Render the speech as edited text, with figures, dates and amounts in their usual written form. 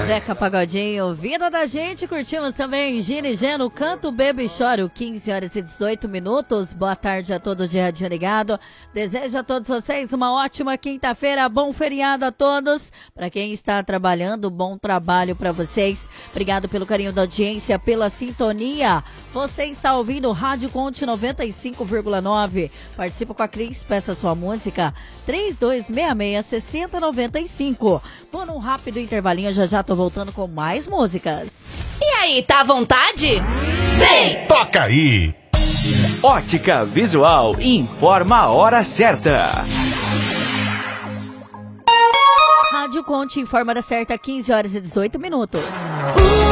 Zeca Pagodinho, vida da gente. Curtimos também Gina e Geno, Canto, Bebo e Choro, 15 horas e 18 minutos. Boa tarde a todos de Radinho Ligado. Desejo a todos vocês uma ótima quinta-feira, bom feriado a todos. Para quem está trabalhando, bom trabalho para vocês. Obrigado pelo carinho da audiência, pela sintonia. Você está ouvindo Rádio Conte 95,9. Participa com a Cris, peça sua música 3266-6095. Por um rápido intervalinho, já tô voltando com mais músicas. E aí, tá à vontade? Vem! Toca aí! Ótica Visual informa a hora certa. Rádio Conte informa a hora certa, 15 horas e 18 minutos.